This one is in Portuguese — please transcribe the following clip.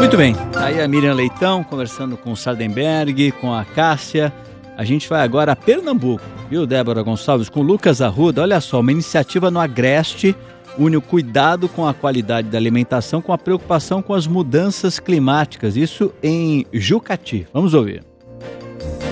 Muito bem, aí a Miriam Leitão conversando com o Sardenberg, com a Cássia. A gente vai agora a Pernambuco, viu, Débora Gonçalves, com o Lucas Arruda. Olha só, uma iniciativa no Agreste une o cuidado com a qualidade da alimentação com a preocupação com as mudanças climáticas, isso em Jucati. Vamos ouvir.